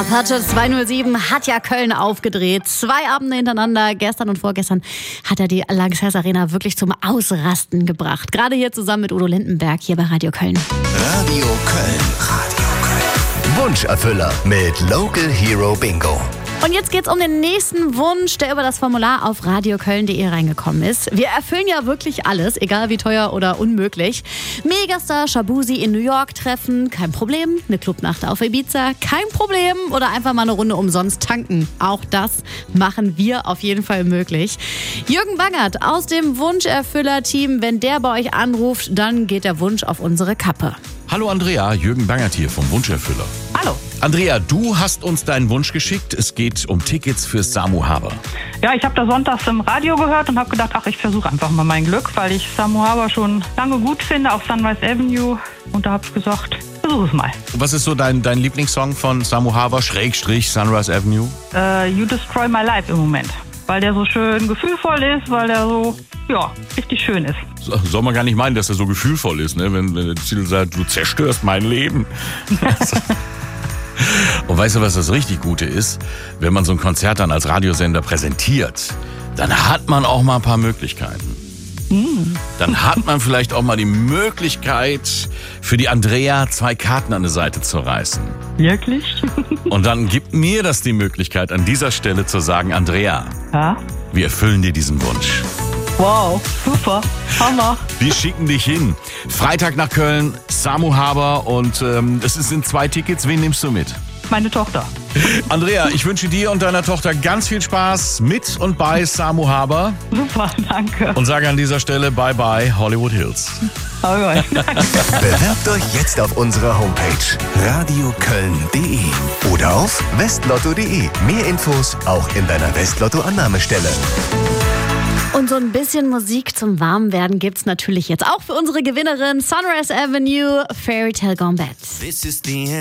Apache 207 hat ja Köln aufgedreht. 2 Abende hintereinander, gestern und vorgestern, hat er die Lanxess Arena wirklich zum Ausrasten gebracht. Gerade hier zusammen mit Udo Lindenberg hier bei Radio Köln. Radio Köln. Radio Köln. Wunscherfüller mit Local Hero Bingo. Und jetzt geht's um den nächsten Wunsch, der über das Formular auf radioköln.de reingekommen ist. Wir erfüllen ja wirklich alles, egal wie teuer oder unmöglich. Megastar Shabuzi in New York treffen, kein Problem. Eine Clubnacht auf Ibiza, kein Problem. Oder einfach mal eine Runde umsonst tanken. Auch das machen wir auf jeden Fall möglich. Jürgen Bangert aus dem Wunscherfüller-Team. Wenn der bei euch anruft, dann geht der Wunsch auf unsere Kappe. Hallo Andrea, Jürgen Bangert hier vom Wunscherfüller. Hallo. Andrea, du hast uns deinen Wunsch geschickt. Es geht um Tickets für Samu Haber. Ja, ich habe da sonntags im Radio gehört und habe gedacht, ich versuche einfach mal mein Glück, weil ich Samu Haber schon lange gut finde auf Sunrise Avenue. Und da habe ich gesagt, versuche es mal. Was ist so dein Lieblingssong von Samu Haber, / Sunrise Avenue? You Destroy My Life im Moment. Weil der so schön gefühlvoll ist, weil der so, richtig schön ist. Soll man gar nicht meinen, dass er so gefühlvoll ist, ne? Wenn der Titel sagt, du zerstörst mein Leben. Und weißt du, was das richtig Gute ist? Wenn man so ein Konzert dann als Radiosender präsentiert, dann hat man auch mal ein paar Möglichkeiten. Dann hat man vielleicht auch mal die Möglichkeit, für die Andrea 2 Karten an die Seite zu reißen. Wirklich? Und dann gibt mir das die Möglichkeit, an dieser Stelle zu sagen, Andrea, Ja? wir erfüllen dir diesen Wunsch. Wow, super, Hammer. Wir schicken dich hin. Freitag nach Köln, Samu Haber und es sind 2 Tickets. Wen nimmst du mit? Meine Tochter. Andrea, ich wünsche dir und deiner Tochter ganz viel Spaß mit und bei Samu Haber Super, danke. und sage an dieser Stelle Bye-bye Hollywood Hills. Alright, danke. Bewerbt euch jetzt auf unserer Homepage radioköln.de oder auf westlotto.de. Mehr Infos auch in deiner Westlotto-Annahmestelle. Und so ein bisschen Musik zum Warmwerden gibt's natürlich jetzt auch für unsere Gewinnerin Sunrise Avenue, Fairy Tale Gone Bad. This is the end.